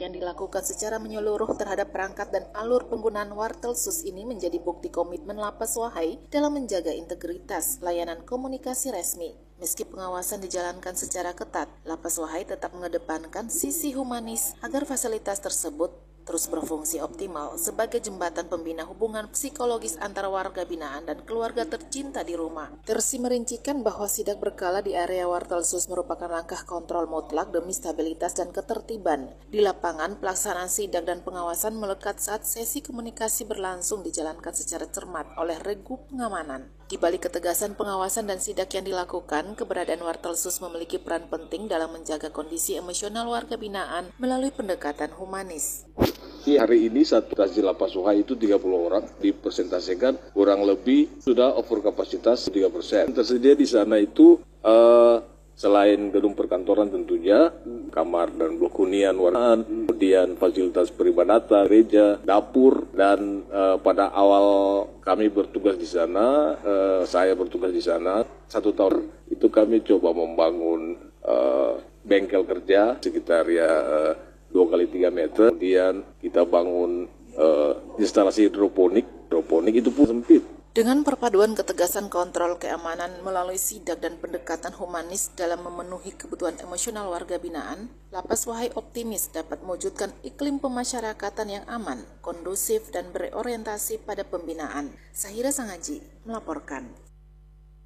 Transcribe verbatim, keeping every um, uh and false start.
yang dilakukan secara menyeluruh terhadap perangkat dan alur penggunaan Wartelsus ini menjadi bukti komitmen Lapas Wahai dalam menjaga integritas layanan komunikasi resmi. Meski pengawasan dijalankan secara ketat, Lapas Wahai tetap mengedepankan sisi humanis agar fasilitas tersebut terus berfungsi optimal sebagai jembatan pembina hubungan psikologis antara warga binaan dan keluarga tercinta di rumah. Tersi merincikan bahwa sidak berkala di area Wartelsus merupakan langkah kontrol mutlak demi stabilitas dan ketertiban. Di lapangan, pelaksanaan sidak dan pengawasan melekat saat sesi komunikasi berlangsung dijalankan secara cermat oleh regu pengamanan. Di balik ketegasan pengawasan dan sidak yang dilakukan, keberadaan Wartelsus memiliki peran penting dalam menjaga kondisi emosional warga binaan melalui pendekatan humanis. Hari ini satu di Lapas Wahai itu tiga puluh orang, dipresentasikan kurang lebih sudah over kapasitas tiga persen. Tersedia di sana itu uh, selain gedung perkantoran tentunya, kamar dan blok hunian warna, kemudian fasilitas peribadatan, gereja, dapur, dan uh, pada awal kami bertugas di sana, uh, saya bertugas di sana, satu tahun itu kami coba membangun uh, bengkel kerja sekitar ya uh, dua kali tiga meter, kemudian kita bangun uh, instalasi hidroponik, hidroponik itu pun sempit. Dengan perpaduan ketegasan kontrol keamanan melalui sidak dan pendekatan humanis dalam memenuhi kebutuhan emosional warga binaan, Lapas Wahai optimis dapat mewujudkan iklim pemasyarakatan yang aman, kondusif, dan berorientasi pada pembinaan. Sahira Sangaji melaporkan.